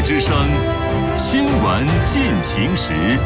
之声新闻进行时。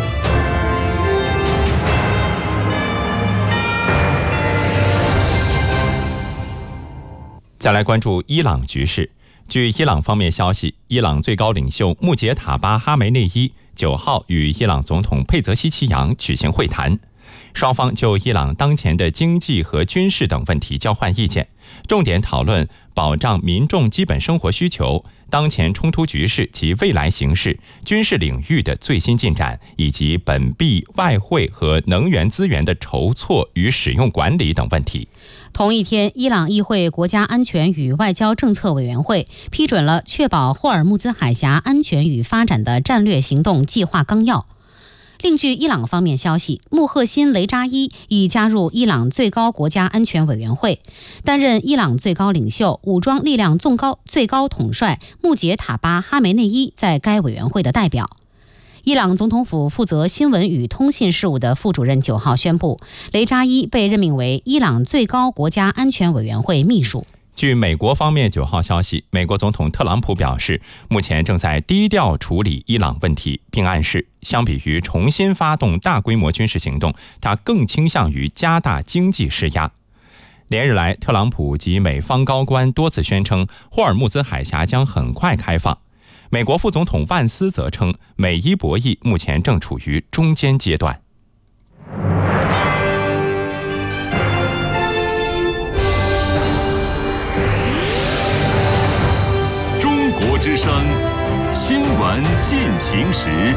再来关注伊朗局势。据伊朗方面消息，伊朗最高领袖穆杰塔巴·哈梅内伊9号与伊朗总统佩泽希奇扬举行会谈，双方就伊朗当前的经济和军事等问题交换意见，重点讨论保障民众基本生活需求、当前冲突局势及未来形势、军事领域的最新进展，以及本币、外汇和能源资源的筹措与使用管理等问题。 同一天，伊朗议会国家安全与外交政策委员会批准了确保霍尔木兹海峡安全与发展的战略行动计划纲要。另据伊朗方面消息，穆赫辛·雷扎伊已加入伊朗最高国家安全委员会，担任伊朗最高领袖、武装力量最高统帅穆杰塔巴·哈梅内伊在该委员会的代表。伊朗总统府负责新闻与通信事务的副主任9号宣布，雷扎伊被任命为伊朗最高国家安全委员会秘书。 据美国方面9号消息，美国总统特朗普表示，目前正在低调处理伊朗问题，并暗示相比于重新发动大规模军事行动，他更倾向于加大经济施压。连日来，特朗普及美方高官多次宣称，霍尔木兹海峡将很快开放。美国副总统万斯则称，美伊博弈目前正处于中间阶段。中国之声新闻进行时。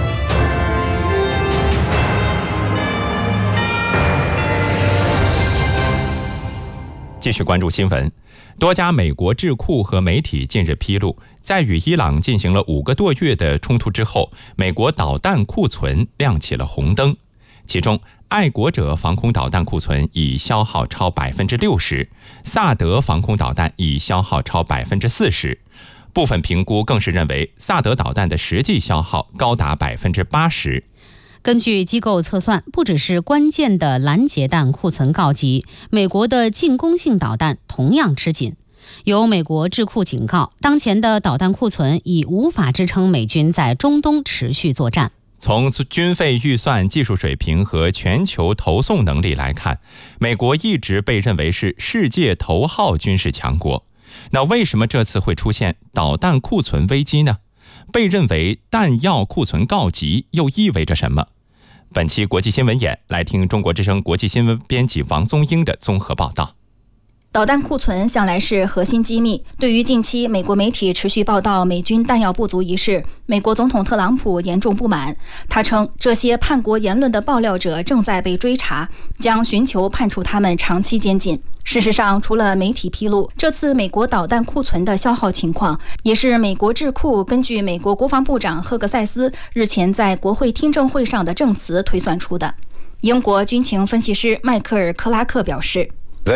继续关注新闻。多家美国智库和媒体近日披露，在与伊朗进行了5个多月的冲突之后，美国导弹库存亮起了红灯。其中，爱国者防空导弹库存已消耗超 60%， 萨德防空导弹已消耗超 40%， 部分评估更是认为萨德导弹的实际消耗高达 80%。 根据机构测算，不只是关键的拦截弹库存告急，美国的进攻性导弹同样吃紧。有美国智库警告，当前的导弹库存已无法支撑美军在中东持续作战。 从军费预算、技术水平和全球投送能力来看，美国一直被认为是世界头号军事强国。那为什么这次会出现导弹库存危机呢？被认为弹药库存告急又意味着什么？本期国际新闻眼来听中国之声国际新闻编辑王宗英的综合报道。 导弹库存向来是核心机密。对于近期美国媒体持续报道美军弹药不足一事，美国总统特朗普严重不满。他称，这些叛国言论的爆料者正在被追查，将寻求判处他们长期监禁。事实上，除了媒体披露，这次美国导弹库存的消耗情况，也是美国智库根据美国国防部长赫格塞斯日前在国会听证会上的证词推算出的。英国军情分析师迈克尔·克拉克表示，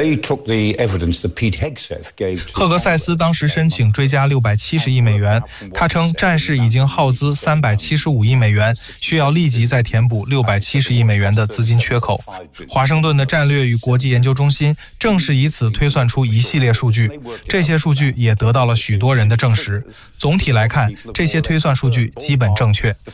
赫格塞斯当时申请追加670亿美元，他称战事已经耗资375亿美元，需要立即再填补670亿美元的资金缺口。华盛顿的战略与国际研究中心正是以此推算出一系列数据，这些数据也得到了许多人的证实。总体来看，这些推算数据基本正确。